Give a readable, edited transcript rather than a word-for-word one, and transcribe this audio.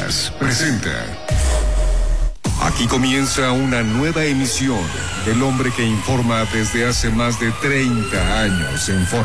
Noticias presenta. Aquí comienza una nueva emisión del hombre que informa desde hace más de 30 años en forma.